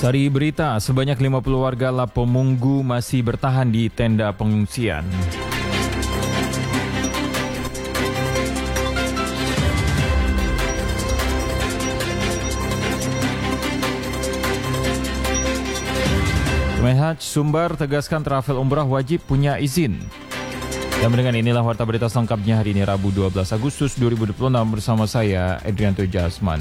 Dari berita, sebanyak 50 warga Lapo Munggu masih bertahan di tenda pengungsian. Kemenhaj Sumbar tegaskan travel umrah wajib punya izin. Dan dengan inilah warta berita selengkapnya hari ini Rabu 12 Agustus 2026 bersama saya Edrianto Jasman.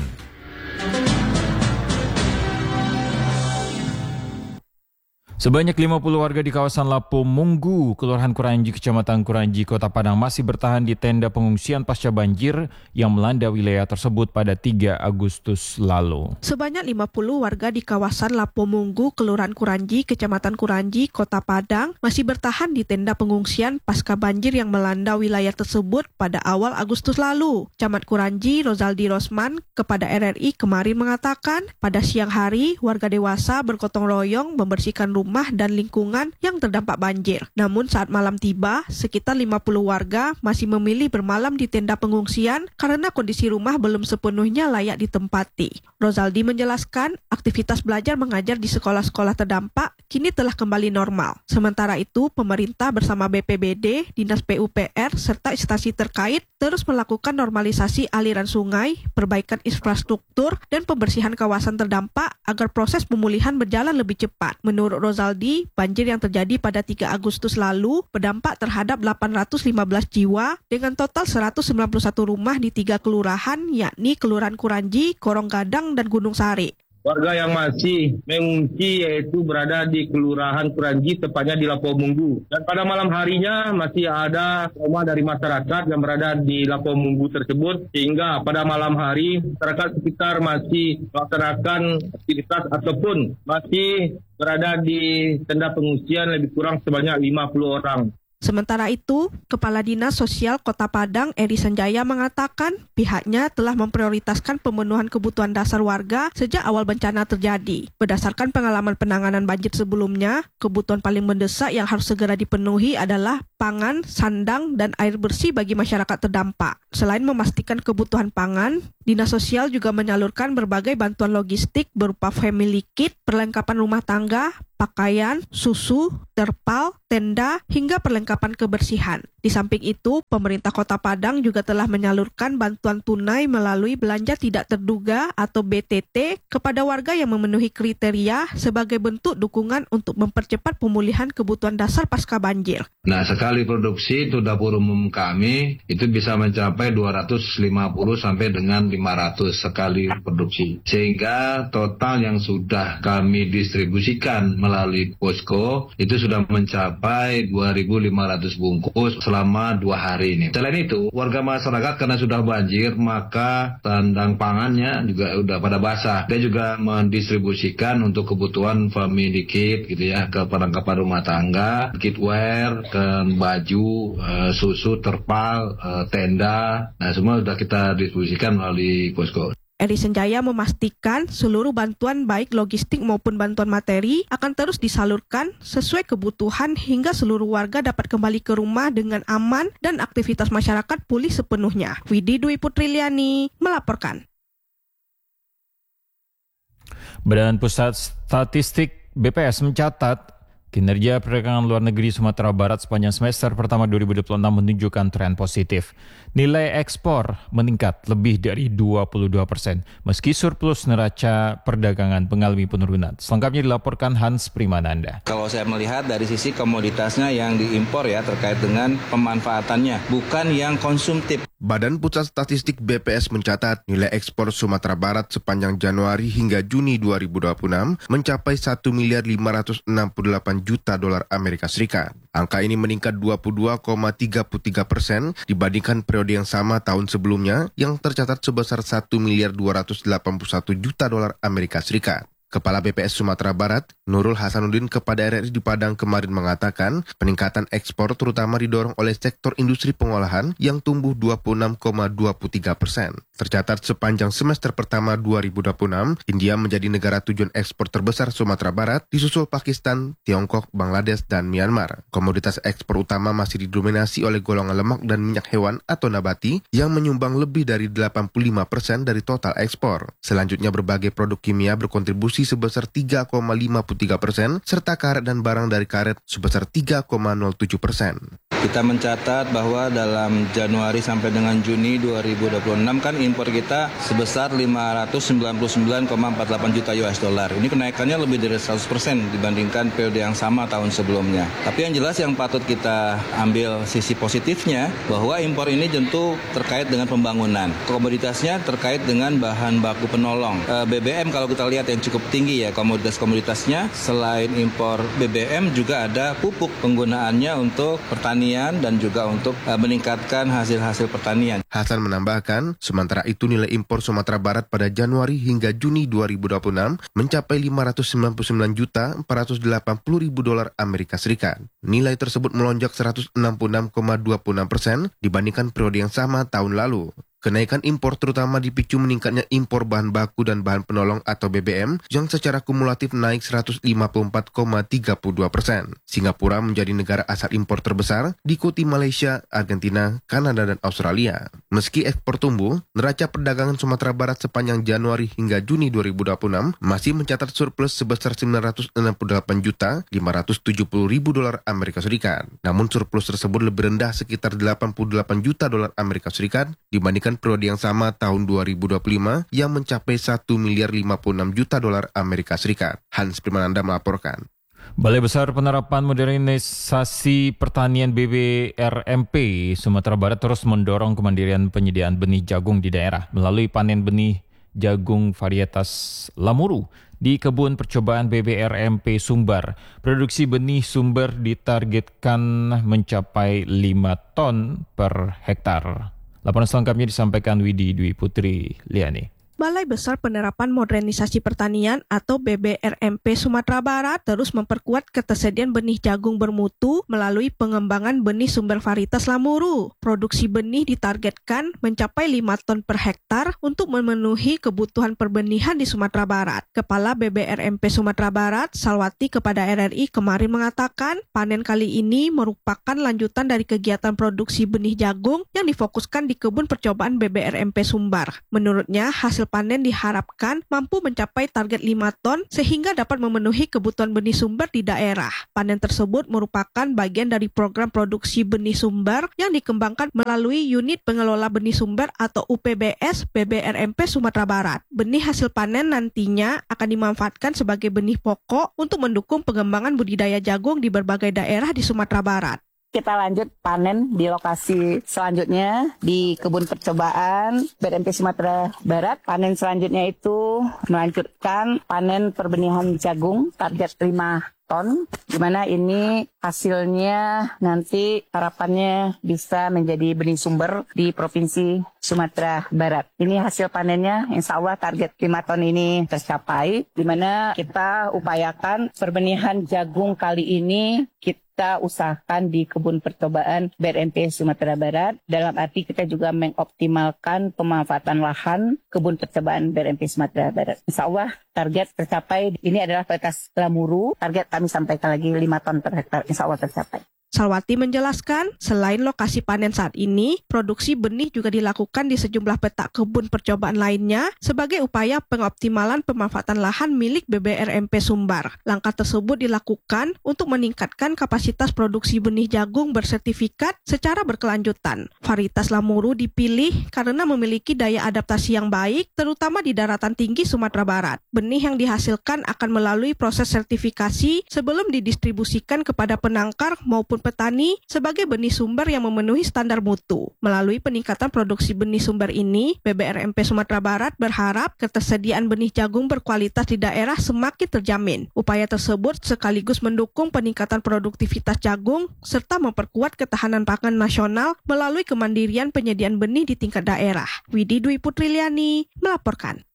Sebanyak 50 warga di kawasan Lapo Munggu, Kelurahan Kuranji, Kecamatan Kuranji, Kota Padang masih bertahan di tenda pengungsian pasca banjir yang melanda wilayah tersebut pada 3 Agustus lalu. Sebanyak 50 warga di kawasan Lapo Munggu, Kelurahan Kuranji, Kecamatan Kuranji, Kota Padang masih bertahan di tenda pengungsian pasca banjir yang melanda wilayah tersebut pada awal Agustus lalu. Camat Kuranji, Rozaldi Rosman, kepada RRI kemarin mengatakan, pada siang hari warga dewasa bergotong royong membersihkan rumah dan lingkungan yang terdampak banjir. Namun saat malam tiba, sekitar 50 warga masih memilih bermalam di tenda pengungsian karena kondisi rumah belum sepenuhnya layak ditempati. Rozaldi menjelaskan, aktivitas belajar mengajar di sekolah-sekolah terdampak kini telah kembali normal. Sementara itu, pemerintah bersama BPBD, Dinas PUPR, serta instansi terkait terus melakukan normalisasi aliran sungai, perbaikan infrastruktur, dan pembersihan kawasan terdampak agar proses pemulihan berjalan lebih cepat. Menurut Rozaldi, banjir yang terjadi pada 3 Agustus lalu berdampak terhadap 815 jiwa dengan total 191 rumah di 3 kelurahan, yakni Kelurahan Kuranji, Korong Gadang, dan Gunung Sari. Warga yang masih mengungsi yaitu berada di Kelurahan Kuranji, tepatnya di Lapo Munggu. Dan pada malam harinya masih ada rumah dari masyarakat yang berada di Lapo Munggu tersebut. Sehingga pada malam hari masyarakat sekitar masih melaksanakan aktivitas ataupun masih berada di tenda pengungsian lebih kurang sebanyak 50 orang. Sementara itu, Kepala Dinas Sosial Kota Padang, Eri Sanjaya mengatakan pihaknya telah memprioritaskan pemenuhan kebutuhan dasar warga sejak awal bencana terjadi. Berdasarkan pengalaman penanganan banjir sebelumnya, kebutuhan paling mendesak yang harus segera dipenuhi adalah pangan, sandang, dan air bersih bagi masyarakat terdampak. Selain memastikan kebutuhan pangan, Dinas Sosial juga menyalurkan berbagai bantuan logistik berupa family kit, perlengkapan rumah tangga, pakaian, susu, terpal, tenda, hingga perlengkapan kebersihan. Di samping itu, pemerintah Kota Padang juga telah menyalurkan bantuan tunai melalui belanja tidak terduga atau BTT kepada warga yang memenuhi kriteria sebagai bentuk dukungan untuk mempercepat pemulihan kebutuhan dasar pasca banjir. Nah, sekali produksi itu dapur umum kami itu bisa mencapai 250 sampai dengan 500 sekali produksi. Sehingga total yang sudah kami distribusikan melalui posko itu sudah mencapai 2.500 bungkus selama 2 hari ini. Selain itu, warga masyarakat karena sudah banjir, maka sandang pangannya juga udah pada basah. Dia juga mendistribusikan untuk kebutuhan family kit gitu ya, ke perlengkapan rumah tangga, kitwear, ke baju, susu, terpal, tenda. Nah, semua sudah kita distribusikan melalui posko. Eri Sanjaya memastikan seluruh bantuan baik logistik maupun bantuan materi akan terus disalurkan sesuai kebutuhan hingga seluruh warga dapat kembali ke rumah dengan aman dan aktivitas masyarakat pulih sepenuhnya. Widi Dwi Putriliani melaporkan. Badan Pusat Statistik BPS mencatat kinerja perdagangan luar negeri Sumatera Barat sepanjang semester pertama 2026 menunjukkan tren positif. Nilai ekspor meningkat lebih dari 22%, meski surplus neraca perdagangan mengalami penurunan. Selengkapnya dilaporkan Hans Primananda. Kalau saya melihat dari sisi komoditasnya yang diimpor ya terkait dengan pemanfaatannya, bukan yang konsumtif. Badan Pusat Statistik BPS mencatat nilai ekspor Sumatera Barat sepanjang Januari hingga Juni 2026 mencapai 1.568 juta dolar Amerika Serikat. Angka ini meningkat 22,33% dibandingkan periode yang sama tahun sebelumnya yang tercatat sebesar 1.281 juta dolar Amerika Serikat. Kepala BPS Sumatera Barat, Nurul Hasanuddin kepada RRI di Padang kemarin mengatakan peningkatan ekspor terutama didorong oleh sektor industri pengolahan yang tumbuh 26,23%. Tercatat sepanjang semester pertama 2026, India menjadi negara tujuan ekspor terbesar Sumatera Barat, disusul Pakistan, Tiongkok, Bangladesh, dan Myanmar. Komoditas ekspor utama masih didominasi oleh golongan lemak dan minyak hewan atau nabati yang menyumbang lebih dari 85% dari total ekspor. Selanjutnya berbagai produk kimia berkontribusi produksi sebesar 3,53%, serta karet dan barang dari karet sebesar 3,07%. Kita mencatat bahwa dalam Januari sampai dengan Juni 2026 kan impor kita sebesar 599,48 juta US dollar. Ini kenaikannya lebih dari 100% dibandingkan periode yang sama tahun sebelumnya. Tapi yang jelas yang patut kita ambil sisi positifnya bahwa impor ini tentu terkait dengan pembangunan. Komoditasnya terkait dengan bahan baku penolong. BBM kalau kita lihat yang cukup tinggi ya komoditasnya. Selain impor BBM juga ada pupuk penggunaannya untuk pertanian dan juga untuk meningkatkan hasil-hasil pertanian. Hasan menambahkan, sementara itu nilai impor Sumatera Barat pada Januari hingga Juni 2026 mencapai 599.480.000 dolar Amerika Serikat. Nilai tersebut melonjak 166,26% dibandingkan periode yang sama tahun lalu. Kenaikan impor terutama dipicu meningkatnya impor bahan baku dan bahan penolong atau BBM yang secara kumulatif naik 154,32%. Singapura menjadi negara asal impor terbesar, diikuti Malaysia, Argentina, Kanada, dan Australia. Meski ekspor tumbuh, neraca perdagangan Sumatera Barat sepanjang Januari hingga Juni 2026 masih mencatat surplus sebesar 968.570.000 dolar Amerika Serikat. Namun surplus tersebut lebih rendah sekitar 88 juta dolar Amerika Serikat dibandingkan periode yang sama tahun 2025 yang mencapai 1,56 miliar dolar Amerika Serikat. Hans Primananda melaporkan. Balai Besar Penerapan Modernisasi Pertanian BBRMP Sumatera Barat terus mendorong kemandirian penyediaan benih jagung di daerah melalui panen benih jagung varietas Lamuru di kebun percobaan BBRMP Sumbar. Produksi benih Sumber ditargetkan mencapai 5 ton per hektar. Laporan selengkapnya disampaikan Widi Dwi Putri Liani. Balai Besar Penerapan Modernisasi Pertanian atau BBRMP Sumatera Barat terus memperkuat ketersediaan benih jagung bermutu melalui pengembangan benih sumber varietas Lamuru. Produksi benih ditargetkan mencapai 5 ton per hektar untuk memenuhi kebutuhan perbenihan di Sumatera Barat. Kepala BBRMP Sumatera Barat, Salwati kepada RRI kemarin mengatakan panen kali ini merupakan lanjutan dari kegiatan produksi benih jagung yang difokuskan di kebun percobaan BBRMP Sumbar. Menurutnya, hasil panen diharapkan mampu mencapai target 5 ton sehingga dapat memenuhi kebutuhan benih sumber di daerah. Panen tersebut merupakan bagian dari program produksi benih sumber yang dikembangkan melalui Unit Pengelola Benih Sumber atau UPBS BBRMP Sumatera Barat. Benih hasil panen nantinya akan dimanfaatkan sebagai benih pokok untuk mendukung pengembangan budidaya jagung di berbagai daerah di Sumatera Barat. Kita lanjut panen di lokasi selanjutnya di kebun percobaan BRMP Sumatera Barat. Panen selanjutnya itu melanjutkan panen perbenihan jagung target 5 ton, di mana ini hasilnya nanti harapannya bisa menjadi benih sumber di Provinsi Sumatera Barat. Ini hasil panennya, insya Allah target 5 ton ini tercapai, di mana kita upayakan perbenihan jagung kali ini kita usahakan di kebun percobaan BRMP Sumatera Barat. Dalam arti kita juga mengoptimalkan pemanfaatan lahan kebun percobaan BRMP Sumatera Barat. Insya Allah target tercapai. Ini adalah varietas Lamuru. Target kami sampaikan lagi 5 ton per hektar. Insya Allah tercapai. Salwati menjelaskan, selain lokasi panen saat ini, produksi benih juga dilakukan di sejumlah petak kebun percobaan lainnya sebagai upaya pengoptimalan pemanfaatan lahan milik BBRMP Sumbar. Langkah tersebut dilakukan untuk meningkatkan kapasitas produksi benih jagung bersertifikat secara berkelanjutan. Varietas Lamuru dipilih karena memiliki daya adaptasi yang baik, terutama di daratan tinggi Sumatera Barat. Benih yang dihasilkan akan melalui proses sertifikasi sebelum didistribusikan kepada penangkar maupun petani sebagai benih sumber yang memenuhi standar mutu. Melalui peningkatan produksi benih sumber ini, BBRMP Sumatera Barat berharap ketersediaan benih jagung berkualitas di daerah semakin terjamin. Upaya tersebut sekaligus mendukung peningkatan produktivitas jagung serta memperkuat ketahanan pangan nasional melalui kemandirian penyediaan benih di tingkat daerah. Widi Dwi Putri Liani melaporkan.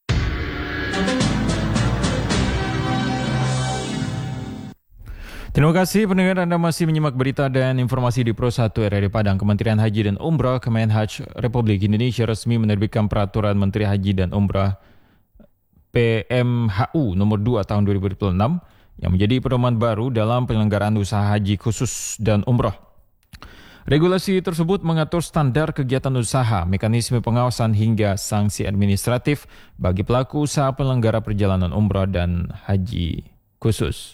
Terima kasih pendengar, Anda masih menyimak berita dan informasi di Pro 1 RRI Padang. Kementerian Haji dan Umrah Kemenhaj Republik Indonesia resmi menerbitkan Peraturan Menteri Haji dan Umrah PMHU nomor 2 tahun 2026 yang menjadi pedoman baru dalam penyelenggaraan usaha haji khusus dan umrah. Regulasi tersebut mengatur standar kegiatan usaha, mekanisme pengawasan hingga sanksi administratif bagi pelaku usaha penyelenggara perjalanan umrah dan haji khusus.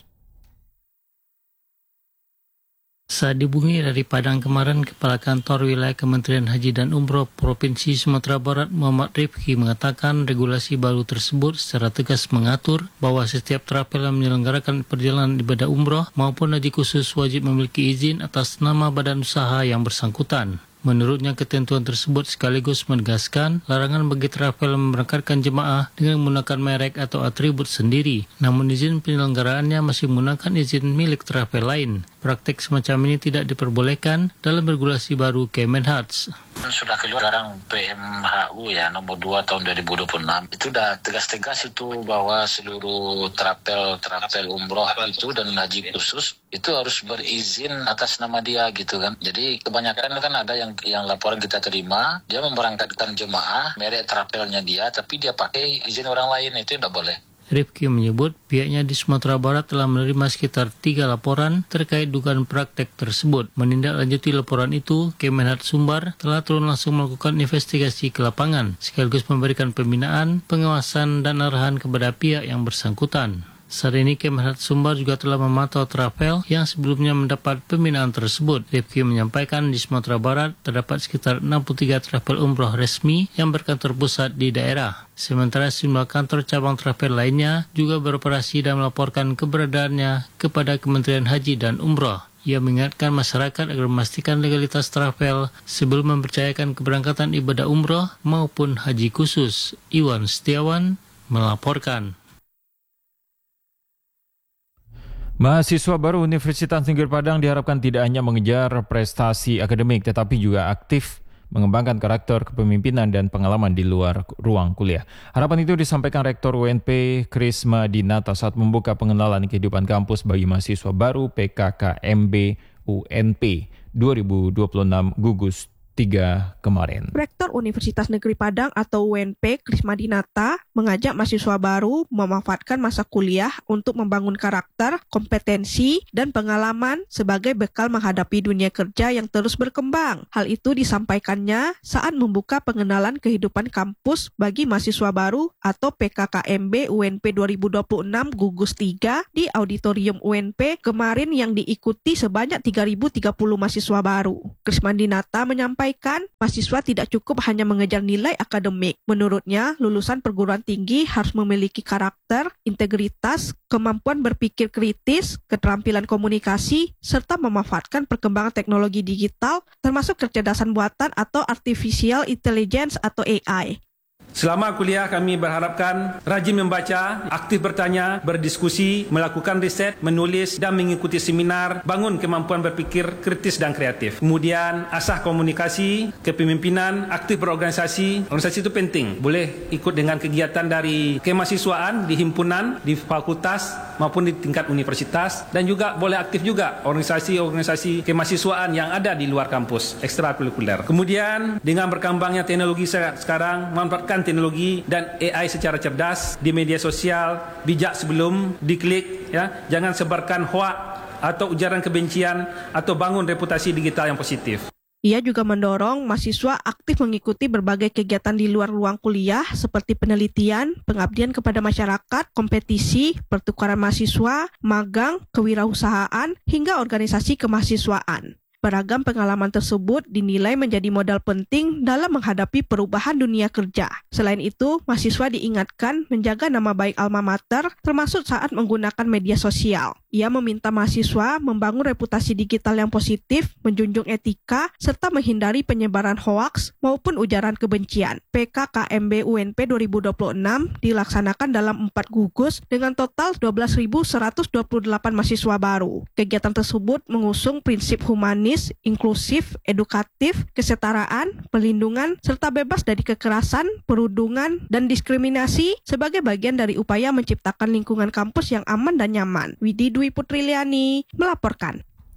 Saat dihubungi dari Padang kemarin, Kepala Kantor Wilayah Kementerian Haji dan Umroh Provinsi Sumatera Barat Muhammad Rifki mengatakan regulasi baru tersebut secara tegas mengatur bahwa setiap travel yang menyelenggarakan perjalanan ibadah umroh maupun haji khusus wajib memiliki izin atas nama badan usaha yang bersangkutan. Menurutnya, ketentuan tersebut sekaligus menegaskan larangan bagi travel memberangkatkan jemaah dengan menggunakan merek atau atribut sendiri. Namun izin penyelenggaraannya masih menggunakan izin milik travel lain. Praktik semacam ini tidak diperbolehkan dalam regulasi baru Kemenhats. Sudah keluar sekarang PMHU ya nomor 2 tahun 2026. Itu sudah tegas-tegas itu bahwa seluruh travel umroh itu dan haji khusus itu harus berizin atas nama dia gitu kan. Jadi kebanyakan kan ada yang laporan kita terima, dia memberangkatkan jemaah, merek travelnya dia, tapi dia pakai izin orang lain, itu tidak boleh. Rifki menyebut pihaknya di Sumatera Barat telah menerima sekitar 3 laporan terkait dugaan praktek tersebut. Menindaklanjuti laporan itu, Kemenhats Sumbar telah turun langsung melakukan investigasi ke lapangan, sekaligus memberikan pembinaan, pengawasan, dan arahan kepada pihak yang bersangkutan. Saat ini Kemenhats Sumbar juga telah memantau travel yang sebelumnya mendapat pembinaan tersebut. Rifki menyampaikan di Sumatera Barat terdapat sekitar 63 travel umroh resmi yang berkantor pusat di daerah. Sementara sejumlah kantor cabang travel lainnya juga beroperasi dan melaporkan keberadaannya kepada Kementerian Haji dan Umroh. Ia mengingatkan masyarakat agar memastikan legalitas travel sebelum mempercayakan keberangkatan ibadah umroh maupun haji khusus. Iwan Setiawan melaporkan. Mahasiswa baru Universitas Negeri Padang diharapkan tidak hanya mengejar prestasi akademik tetapi juga aktif mengembangkan karakter kepemimpinan dan pengalaman di luar ruang kuliah. Harapan itu disampaikan Rektor UNP Krisma Dinata saat membuka pengenalan kehidupan kampus bagi mahasiswa baru PKKMB UNP 2026 gugus 3 kemarin. Rektor Universitas Negeri Padang atau UNP Krisma Dinata mengajak mahasiswa baru memanfaatkan masa kuliah untuk membangun karakter, kompetensi, dan pengalaman sebagai bekal menghadapi dunia kerja yang terus berkembang. Hal itu disampaikannya saat membuka pengenalan kehidupan kampus bagi mahasiswa baru atau PKKMB UNP 2026 gugus 3 di Auditorium UNP kemarin yang diikuti sebanyak 3.030 mahasiswa baru. Krisma Dinata menyampaikan mahasiswa tidak cukup hanya mengejar nilai akademik. Menurutnya, lulusan perguruan tinggi harus memiliki karakter, integritas, kemampuan berpikir kritis, keterampilan komunikasi, serta memanfaatkan perkembangan teknologi digital, termasuk kecerdasan buatan atau artificial intelligence atau AI. Selama kuliah kami berharapkan rajin membaca, aktif bertanya, berdiskusi, melakukan riset, menulis dan mengikuti seminar, bangun kemampuan berpikir kritis dan kreatif. Kemudian asah komunikasi, kepemimpinan, aktif berorganisasi. Organisasi itu penting. Boleh ikut dengan kegiatan dari kemahasiswaan, di himpunan, di fakultas maupun di tingkat universitas, dan juga boleh aktif juga organisasi-organisasi kemahasiswaan yang ada di luar kampus, ekstrakurikuler. Kemudian dengan berkembangnya teknologi sekarang, manfaatkan teknologi dan AI secara cerdas di media sosial, bijak sebelum diklik, ya. Jangan sebarkan hoak atau ujaran kebencian atau bangun reputasi digital yang positif. Ia juga mendorong mahasiswa aktif mengikuti berbagai kegiatan di luar ruang kuliah seperti penelitian, pengabdian kepada masyarakat, kompetisi, pertukaran mahasiswa, magang, kewirausahaan, hingga organisasi kemahasiswaan. Beragam pengalaman tersebut dinilai menjadi modal penting dalam menghadapi perubahan dunia kerja. Selain itu, mahasiswa diingatkan menjaga nama baik alma mater, termasuk saat menggunakan media sosial. Ia meminta mahasiswa membangun reputasi digital yang positif, menjunjung etika, serta menghindari penyebaran hoaks maupun ujaran kebencian. PKKMB UNP 2026 dilaksanakan dalam 4 gugus dengan total 12.128 mahasiswa baru. Kegiatan tersebut mengusung prinsip humanis, inklusif, edukatif, kesetaraan, perlindungan, serta bebas dari kekerasan, perundungan, dan diskriminasi sebagai bagian dari upaya menciptakan lingkungan kampus yang aman dan nyaman. Widi Dwi Putriliani melaporkan.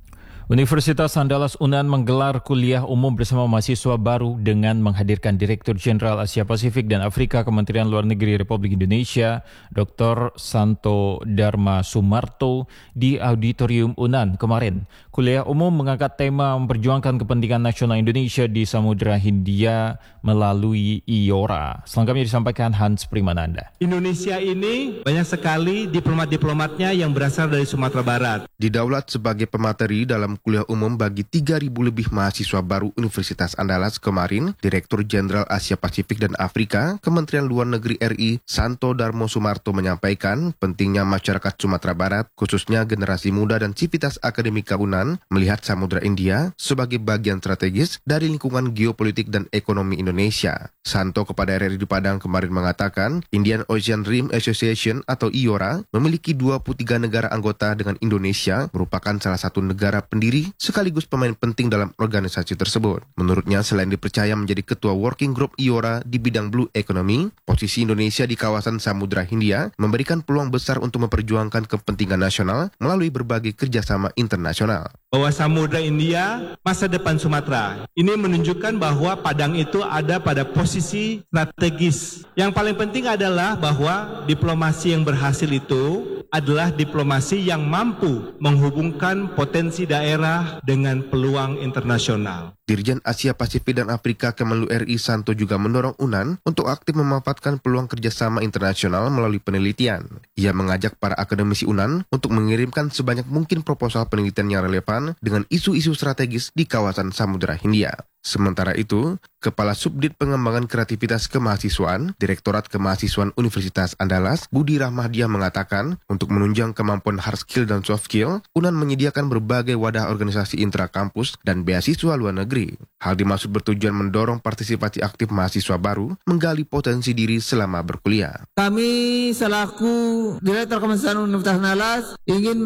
Universitas Andalas UNAN menggelar kuliah umum bersama mahasiswa baru dengan menghadirkan Direktur Jenderal Asia Pasifik dan Afrika Kementerian Luar Negeri Republik Indonesia, Dr. Santo Dharma Sumarto di Auditorium UNAN kemarin. Kuliah umum mengangkat tema memperjuangkan kepentingan nasional Indonesia di Samudra Hindia melalui IORA. Selengkapnya disampaikan Hans Primananda. Indonesia ini banyak sekali diplomat-diplomatnya yang berasal dari Sumatera Barat. Didaulat sebagai pemateri dalam kuliah umum bagi 3.000 lebih mahasiswa baru Universitas Andalas kemarin, Direktur Jenderal Asia Pasifik dan Afrika Kementerian Luar Negeri RI Santo Dharma Sumarto menyampaikan pentingnya masyarakat Sumatera Barat, khususnya generasi muda dan civitas akademika UNAN, melihat Samudra India sebagai bagian strategis dari lingkungan geopolitik dan ekonomi Indonesia. Santo kepada RRI di Padang kemarin mengatakan, Indian Ocean Rim Association atau IORA memiliki 23 negara anggota dengan Indonesia merupakan salah satu negara pendiri sekaligus pemain penting dalam organisasi tersebut. Menurutnya, selain dipercaya menjadi ketua working group IORA di bidang blue economy, posisi Indonesia di kawasan Samudra Hindia memberikan peluang besar untuk memperjuangkan kepentingan nasional melalui berbagai kerjasama internasional. Bahwa Samudra India, masa depan Sumatera. Ini menunjukkan bahwa Padang itu ada pada posisi strategis. Yang paling penting adalah bahwa diplomasi yang berhasil itu adalah diplomasi yang mampu menghubungkan potensi daerah dengan peluang internasional. Dirjen Asia Pasifik dan Afrika Kemenlu RI Santo juga mendorong UNAN untuk aktif memanfaatkan peluang kerjasama internasional melalui penelitian. Ia mengajak para akademisi UNAN untuk mengirimkan sebanyak mungkin proposal penelitian yang relevan dengan isu-isu strategis di kawasan Samudra Hindia. Sementara itu, Kepala Subdit Pengembangan Kreativitas Kemahasiswaan, Direktorat Kemahasiswaan Universitas Andalas, Budi Rahmadiah mengatakan, untuk menunjang kemampuan hard skill dan soft skill, UNAN menyediakan berbagai wadah organisasi intrakampus dan beasiswa luar negeri. Hal dimaksud bertujuan mendorong partisipasi aktif mahasiswa baru, menggali potensi diri selama berkuliah. Kami selaku Direktur Kemahasiswaan Universitas Andalas ingin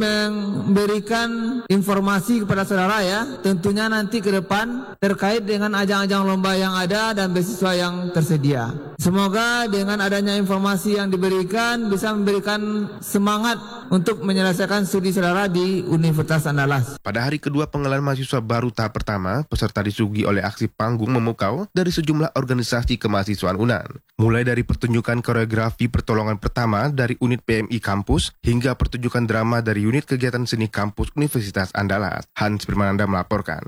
memberikan informasi kepada saudara ya, tentunya nanti ke depan terkait dengan ajang-ajang lomba yang ada dan beasiswa yang tersedia. Semoga dengan adanya informasi yang diberikan bisa memberikan semangat untuk menyelesaikan studi saudara di Universitas Andalas. Pada hari kedua pengelaran mahasiswa baru tahap pertama, peserta disuguhi oleh aksi panggung memukau dari sejumlah organisasi kemahasiswaan UNAN. Mulai dari pertunjukan koreografi pertolongan pertama dari unit PMI kampus hingga pertunjukan drama dari unit kegiatan seni kampus Universitas Andalas. Hans Primananda melaporkan.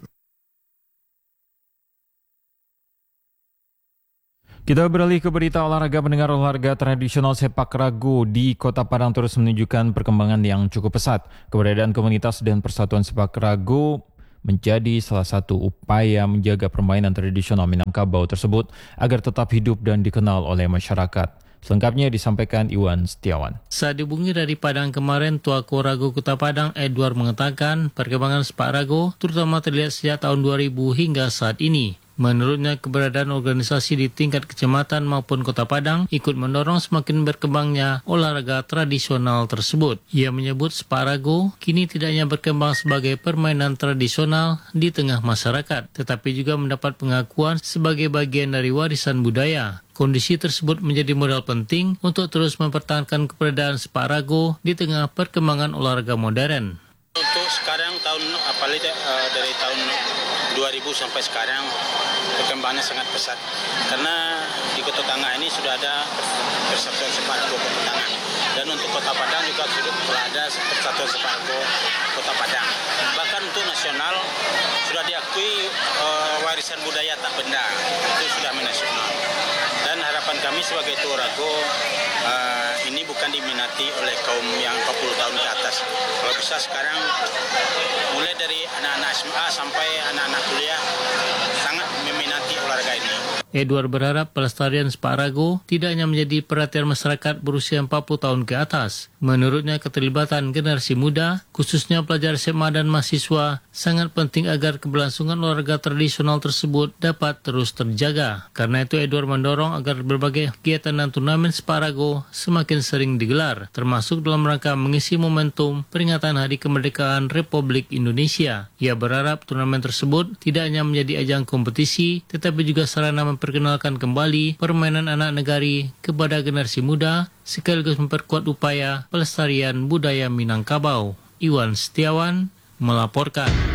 Kita beralih ke berita olahraga. Pendengar, olahraga tradisional sepak ragu di Kota Padang terus menunjukkan perkembangan yang cukup pesat. Keberadaan komunitas dan persatuan sepak ragu menjadi salah satu upaya menjaga permainan tradisional Minangkabau tersebut agar tetap hidup dan dikenal oleh masyarakat. Selengkapnya disampaikan Iwan Setiawan. Saat dihubungi dari Padang kemarin, Tuako Ragu Kota Padang Edward mengatakan perkembangan sepak ragu terutama terlihat sejak tahun 2000 hingga saat ini. Menurutnya, keberadaan organisasi di tingkat kecamatan maupun Kota Padang ikut mendorong semakin berkembangnya olahraga tradisional tersebut. Ia menyebut sepak ragu kini tidak hanya berkembang sebagai permainan tradisional di tengah masyarakat, tetapi juga mendapat pengakuan sebagai bagian dari warisan budaya. Kondisi tersebut menjadi modal penting untuk terus mempertahankan keberadaan sepak ragu di tengah perkembangan olahraga modern. Untuk sekarang apalagi dari tahun 2000 sampai sekarang perkembangannya sangat pesat karena di Kota Tangga ini sudah ada persatuan sepak ragu Kota Tangga dan untuk Kota Padang juga sudah ada persatuan sepak ragu Kota Padang. Bahkan untuk nasional sudah diakui warisan budaya tak benda, itu sudah menasional. Dan harapan kami sebagai Tuako Ragu ini bukan diminati oleh kaum yang 40 tahun ke atas. Kalau bisa sekarang mulai dari anak-anak SMA sampai anak-anak kuliah sangat meminati olahraga ini. Edward berharap pelestarian sepak ragu tidak hanya menjadi perhatian masyarakat berusia 40 tahun ke atas. Menurutnya, keterlibatan generasi muda, khususnya pelajar SMA dan mahasiswa, sangat penting agar keberlangsungan olahraga tradisional tersebut dapat terus terjaga. Karena itu, Edward mendorong agar berbagai kegiatan dan turnamen sepak ragu semakin sering digelar, termasuk dalam rangka mengisi momentum peringatan Hari Kemerdekaan Republik Indonesia. Ia berharap turnamen tersebut tidak hanya menjadi ajang kompetisi, tetapi juga sarana memperkenalkan kembali permainan anak negari kepada generasi muda, sekaligus memperkuat upaya pelestarian budaya Minangkabau. Iwan Setiawan melaporkan.